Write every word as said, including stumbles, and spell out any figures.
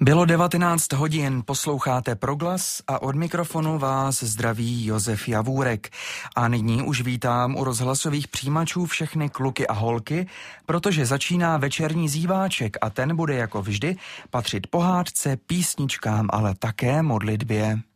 Bylo devatenáct hodin, posloucháte Proglas a od mikrofonu vás zdraví Josef Javůrek. A nyní už vítám u rozhlasových přijímačů všechny kluky a holky, protože začíná večerní zíváček a ten bude jako vždy patřit pohádce, písničkám, ale také modlitbě.